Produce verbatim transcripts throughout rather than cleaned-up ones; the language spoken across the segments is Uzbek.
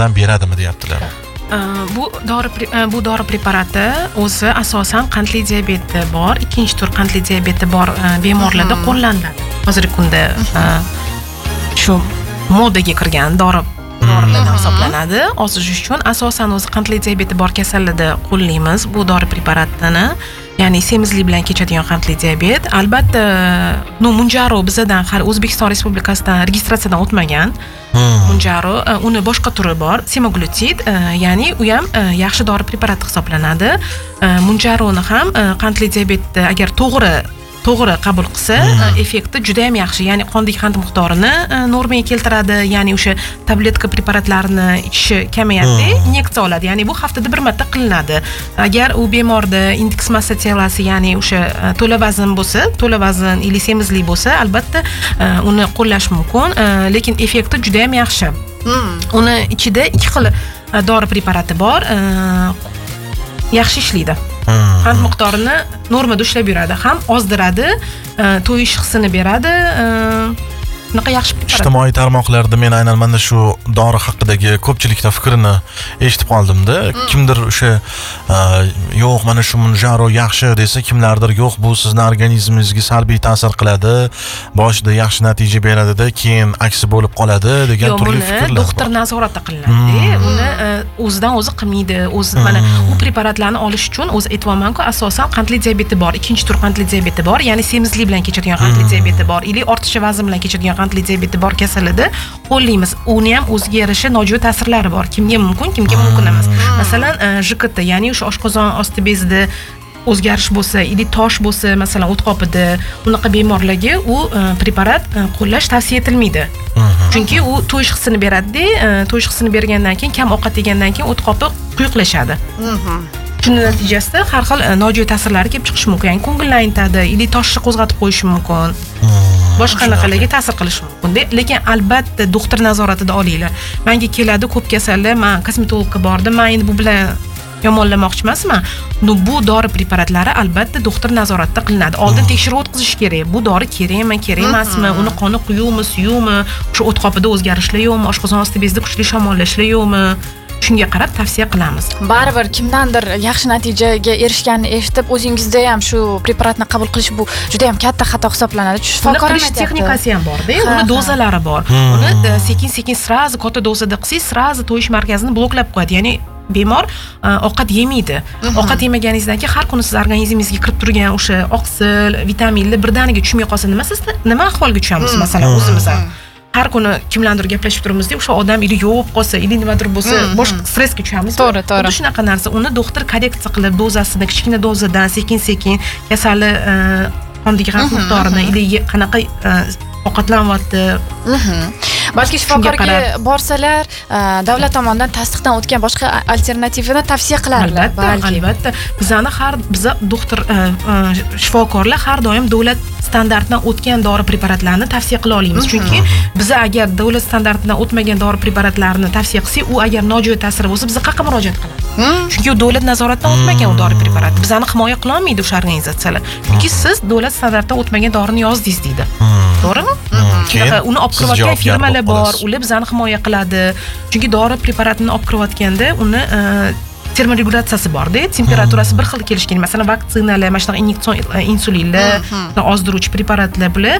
yordam beradimi deyaptilar. Bu dori bu dori preparati o'zi asosan qandli diabeti bor, ikkinchi tur qandli diabeti bor bemorlarda qo'llaniladi. Hozirgi kunda shu modaga kirgan dori dorilardan hisoblanadi. Ozish uchun asosan o'zi qandli diabeti bor kasallarda qo'llaymiz bu dori preparatini. Ya'ni semizlik bilan kechadigan qandli diabet. Albatta, no Mounjaro bizadan hali O'zbekiston Respublikasidan registratsiyadan o'tmagan. Mounjaro, uni boshqa turi bor, semaglutid, ya'ni u ham yaxshi dori preparati hisoblanadi. Mounjaroni ham qandli diabetni agar to'g'ri to'g'ri qabul qilsa, effekti juda ham yaxshi. Ya'ni qondagi qand miqdorini normaga keltiradi, ya'ni o'sha tabletka preparatlarini ichishi kamayadi, inyeksiya oladi. Ya'ni bu haftada bir marta qilinadi. Agar u bemorda indeks massa telasi, ya'ni o'sha to'la vazn bo'lsa, to'la vazn ili semizlik bo'lsa, albatta uni qo'llash mumkin, lekin effekti juda ham yaxshi. Uni ichida ikki xil dori preparati bor. Yaxshi ishlaydi. Qand miqdorini normada ushlab yuradi, ham ozdiradi, to'yish hissini beradi. Bunaqa yaxshi preparat. Ijtimoiy tarmoqlarda men aynan mana shu dori haqidagi ko'pchilikning fikrini eshitib qoldim-da. Kimdir o'sha yo'q, mana shu Mounjaro yaxshi desa, kimlardir yo'q, bu sizning organizmingizga salbiy ta'sir qiladi, boshida yaxshi natija beradida, keyin aksi bo'lib qoladi degan turli fikrlar bor. Doktor nazorati qilinadi. Uni o'zidan o'zi qilmaydi. O'zi mana u preparatlarni olish uchun o'zi aytayapman-ku, asosan qandli diabeti bor, ikkinchi tur qandli diabeti bor, ya'ni semizlik bilan kechadigan qandli diabeti bor, ili ortiqcha vazn bilan kechadigan qandli diabeti bor kasalida qo'llaymiz. Uni ham o'ziga yarasha nojo'ya ta'sirlari bor. Kimga mumkin, kimga mumkin emas. Masalan, J K T, ya'ni o'sha oshqozon osti bezida o'zgarish bo'lsa, ili tosh bo'lsa, masalan, o't qopida, unaqa bemorlarga u preparat qo'llash tavsiya etilmaydi. Chunki u to'yish hissini beradi-da, to'yish hissini bergandan keyin, kam ovqat yegandan keyin o't qopi quyuqlashadi. Shuning natijasida har xil nojo'ya ta'sirlari kelib chiqishi mumkin. Ya'ni ko'ngilni aytadi, ili toshni qo'zg'atib qo'yishi mumkin. Boshqa narsalarga ta'sir qilishi mumkin. Lekin albatta doktor nazoratida olinglar. Menga keladi ko'p kasallar, men kosmetologga bordim, men endi bu bilan yomonlamoqchi emasman. Bu dori preparatlari albatta doktor nazoratida qilinadi. Oldin tekshiruv o'tkazish kerak. Bu dori kerakmi, kerak emasmi? Uni qoni quyuqmi, suyuqmi? O'sha o't qopida o'zgarishlar yo'qmi? Oshqozon osti bezida kuchli shamollashlar yo'qmi? Shunga qarab tavsiya qilamiz. Baribir kimdandir yaxshi natijaga erishganini eshitib, o'zingizda ham shu preparatni qabul qilish bu juda ham katta xato hisoblanadi. Shifokor texnikasi ham bor-da, uni dozalari bor. Uni sekin-sekin srazi katta dozada qilsangiz, srazi to'yish markazini bloklab qo'yadi. Ya'ni bemor ovqat yemaydi. Ovqat yemaganingizdan keyin har kuni siz organizmingizga kirib turgan o'sha oqsil, vitaminlar birdaniga tushmay qolsa, nima siz nima ahvolga tushamiz? Masalan, o'zimiz ham har kuni kimlardir gaplashib turibmiz-da, o'sha odam ili yo'q qolsa, ili nimadir bo'lsa, boshqa stressga tushamiz. To'g'ri, to'g'ri. Xuddi shunaqa narsa. Uni doktor korreksiya qilib, dozasini kichkina dozadan sekin-sekin kasalli qondagi qand miqdorini, ili qanaqa ovqatlanyapti. Balki shifokorga borsalar, davlat tomonidan tasdiqdan o'tgan boshqa alternativani tavsiya qilarlar. Albatta, albatta. Bizani har biza doktor shifokorlar har doim davlat standartidan o'tgan dori preparatlarni tavsiya qila olamiz. Chunki biz agar davlat standartidan o'tmagan dori preparatlarni tavsiya qilsak, u agar nojo'ya ta'siri bo'lsa, biz qayerga murojaat qilamiz? Chunki u davlat nazoratidan o'tmagan u dori preparati. Bizani himoya qila olmaydi o'sha organizatsiyalar. Chunki siz davlat standartidan o'tmagan dorini yozdingiz deydi. To'g'rimi? Keyin uni olib kirayotgan firmalar bor, ular bizani himoya qiladi. Chunki dori preparatini olib kirayotganda uni termoregulyatsiyasi bor-da, temperaturasi bir xil kelishi kerak. Masalan, vaksinalar, mana shunaqa inyektsion insulinlar, ozdiruvchi preparatlar bular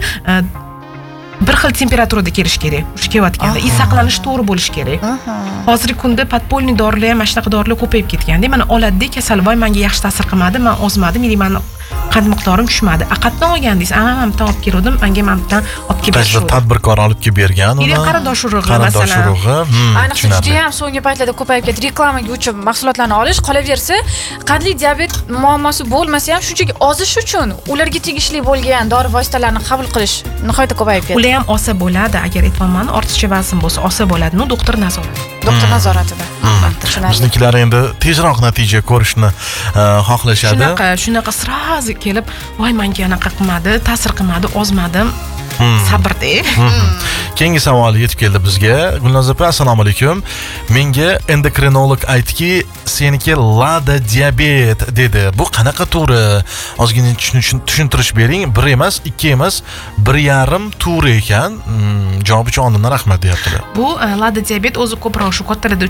bir xil temperaturada kelishi kerak. O'sha kelayotganda i saqlanishi to'g'ri bo'lishi kerak. Hozirgi kunda podpolniy dorilar ham, mana shunaqa dorilar ko'payib ketganda, mana oladi-da, kasal voy, menga yaxshi ta'sir qilmadi, men ozmadim, ya'ni men qand miqdorim tushmadi. Aqatdan olgandingiz, ana mamdan olib keldim, menga mamdan olib kelib berishdi. Tadbirkor olib kelib bergan uni. Ili qarindosh urug'i masalan. Qarindosh urug'i. Ayniqsa juda ham so'nggi paytlarda ko'payib ketdi. Reklamaga uchib mahsulotlarni olish, qolaversa, qandli diabet muammosi bo'lmasa ham shunchaki ozish uchun ularga tegishli bo'lgan dori vositalarini qabul qilish nihoyatda ko'payib ketdi. Ular ham olsa bo'ladi, agar aytmayman, ortiqcha vazn bo'lsa, olsa bo'ladi. No, doktor nazorati. Doktor nazoratida. Biznikilar endi tezroq natija ko'rishni xohlashadi. Shunaqa, shunaqa srazi kelib, voy, menga anaqa qilmadi, ta'sir qilmadi, ozmadim. Sabrda. Keyingi savol yetib keldi bizga. Gulnoz opa, assalomu alaykum. Menga endokrinolog aytdiki, seniki lada diabet dedi. Bu qanaqa turi? Ozgina tushuntirish bering. Bir emas, ikki emas, bir yarim turi ekan. Javob uchun oldindan rahmat deyaptilar. Bu lada diabet o'zi ko'proq shu kattalarda